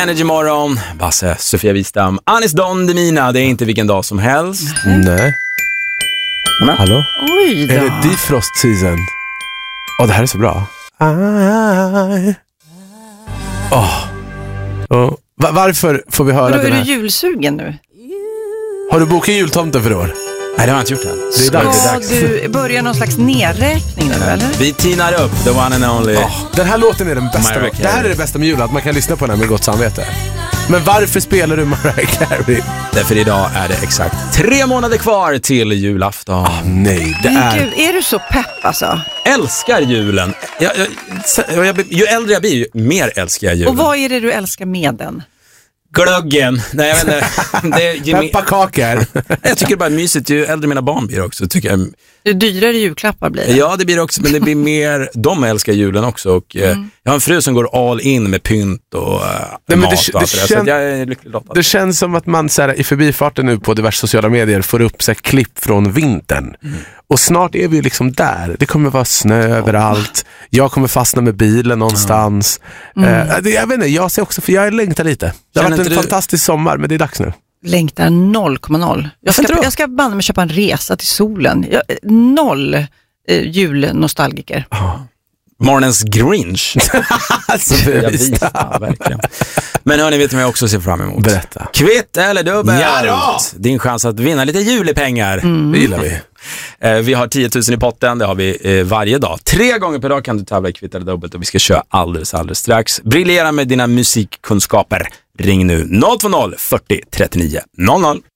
Energy morgon. Basse, Sofia Wistam, Anis Don Demina. Det är inte vilken dag som helst. Nej. Hallå? Oj då. Är det Defrost season? Det här är så bra. Varför får vi höra den här? Är du julsugen nu? Har du bokat jultomten för år? Nej, det har jag inte gjort än. Det är dags. Ska du börja någon slags nedräkning nu, eller? Vi tinar upp the one and only. Den här låten är den bästa. Mariah Carey. Det här är det bästa med jul, att man kan lyssna på den här med gott samvete. Men varför spelar du Mariah Carey? Därför idag är det exakt 3 månader kvar till julafton. Nej, Men gud, är du så pepp alltså? Älskar julen. Ju äldre jag blir, ju mer älskar jag julen. Och vad är det du älskar med den? Glöggen. Nej, jag vet inte. Pepparkakor. Jag tycker det bara är mysigt. Ju äldre mina barn blir också, tycker jag. Ju dyrare julklappar blir det. Ja, det blir det också, men det blir mer. De älskar julen också. Och jag har en fru som går all in med pynt och mat och allt det där. Så jag är lycklig lottad. Det känns som att man så här, i förbifarten nu på diverse sociala medier får upp så här, klipp från vintern. Och snart är vi liksom där. Det kommer vara snö överallt. Jag kommer fastna med bilen någonstans. Jag vet inte, jag ser också, för jag längtar lite. Det har varit en fantastisk sommar, men det är dags nu. Längtar 0,0. Jag ska banna mig köpa en resa till solen. 0 julnostalgiker. Morgonens Grinch. Jag visar, verkligen. Men hörni, vet ni vad jag också ser fram emot? Berätta. Kvitt eller dubbelt. Ja, din chans att vinna lite julepengar. Det gillar vi. Vi har 10 000 i potten, det har vi varje dag. 3 gånger per dag kan du tävla i kvitt eller dubbelt och vi ska köra alldeles strax. Briljera med dina musikkunskaper. Ring nu 020 40 39 00.